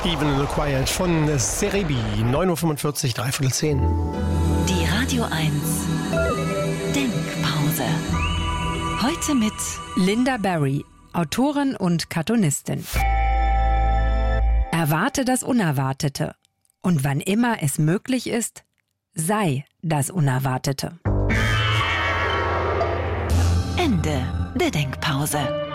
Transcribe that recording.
Even in the Quiet von Cerebi. 9.45 Uhr, 9:45. Die Radio 1 Denkpause. Heute mit Lynda Barry, Autorin und Cartoonistin. Erwarte das Unerwartete. Und wann immer es möglich ist, sei das Unerwartete. Ende der Denkpause.